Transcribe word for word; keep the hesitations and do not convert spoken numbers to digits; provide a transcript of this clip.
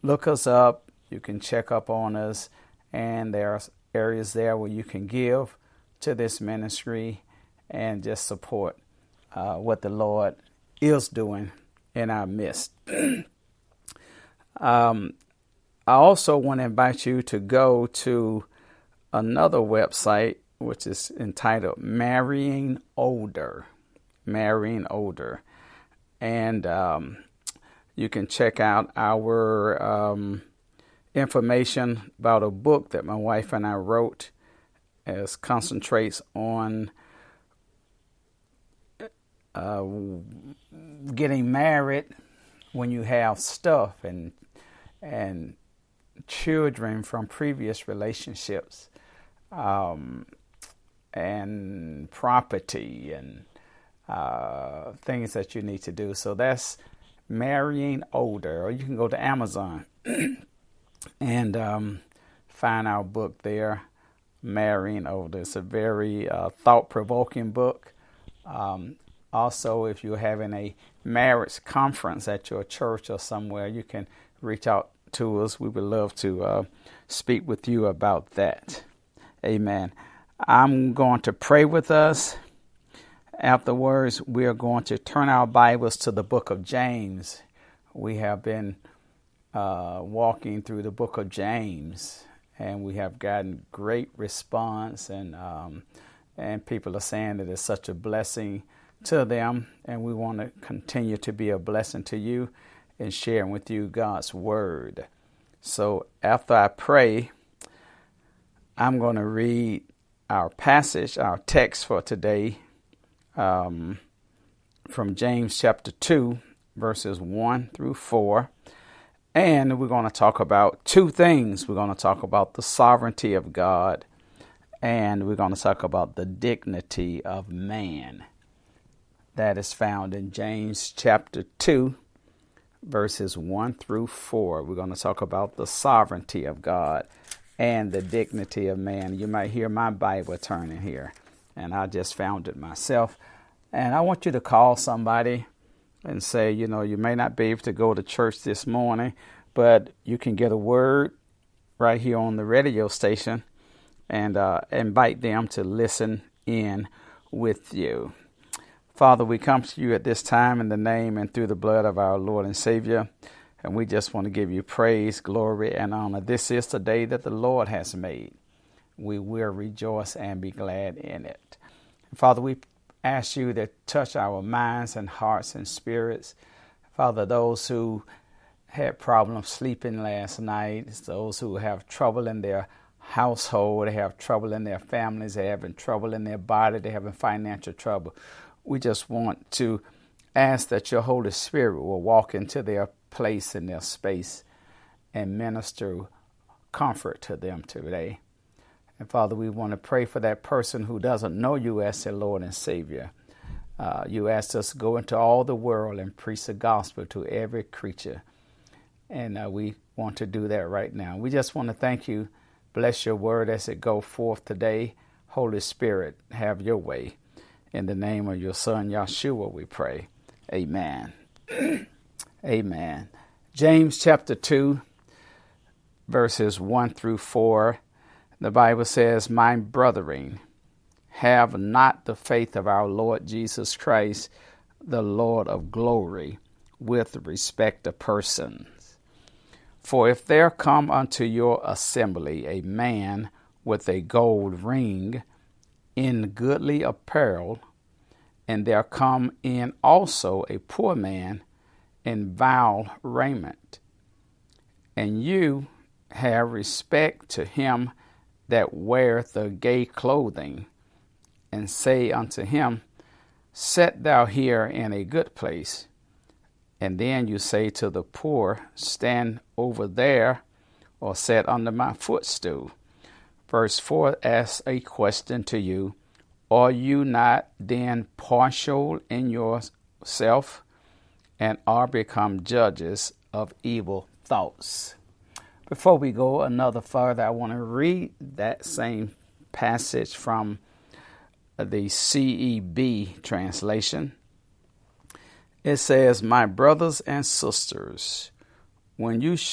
look us up. You can check up on us, and there are areas there where you can give to this ministry and just support uh, what the Lord is doing in our midst. um, I also want to invite you to go to another website, which is entitled Marrying Older. Marrying Older. And um, you can check out our um, information about a book that my wife and I wrote. It concentrates on uh, getting married when you have stuff and and children from previous relationships, um, and property and uh, things that you need to do. So that's Marrying Older, or you can go to Amazon and um, find our book there, Marrying Older. It's a very uh, thought-provoking book. Um, also, if you're having a marriage conference at your church or somewhere, you can reach out to us. We would love to uh, speak with you about that. Amen. I'm going to pray with us. Afterwards, we are going to turn our Bibles to the book of James. We have been uh, walking through the book of James, and we have gotten great response, and um, and people are saying that it's such a blessing to them, and we want to continue to be a blessing to you and sharing with you God's word. So after I pray, I'm going to read our passage, our text for today, um, from James chapter two, verses one through four. And we're going to talk about two things. We're going to talk about the sovereignty of God, and we're going to talk about the dignity of man. That is found in James chapter two, verses one through four. We're going to talk about the sovereignty of God and the dignity of man. You might hear my Bible turning here, and I just found it myself. And I want you to call somebody and say, you know, you may not be able to go to church this morning, but you can get a word right here on the radio station, and uh, invite them to listen in with you. Father, we come to you at this time in the name and through the blood of our Lord and Savior, and we just want to give you praise, glory, and honor. This is the day that the Lord has made. We will rejoice and be glad in it. Father, we ask you to touch our minds and hearts and spirits. Father, those who had problems sleeping last night, those who have trouble in their household, they have trouble in their families, they're having trouble in their body, they're having financial trouble. We just want to ask that your Holy Spirit will walk into their place and their space and minister comfort to them today. And Father, we want to pray for that person who doesn't know you as their Lord and Savior. Uh, you asked us to go into all the world and preach the gospel to every creature. And uh, we want to do that right now. We just want to thank you. Bless your word as it go forth today. Holy Spirit, have your way. In the name of your Son, Yeshua, we pray. Amen. Amen. James chapter two, verses one through four. The Bible says, my brethren, have not the faith of our Lord Jesus Christ, the Lord of glory, with respect to persons. For if there come unto your assembly a man with a gold ring in goodly apparel, and there come in also a poor man in vile raiment, and you have respect to him that weareth the gay clothing, and say unto him, set thou here in a good place. And then you say to the poor, stand over there, or sit under my footstool. Verse four asks a question to you. Are you not then partial in yourself, and are become judges of evil thoughts? Before we go another further, I want to read that same passage from the C E B translation. It says, my brothers and sisters, when you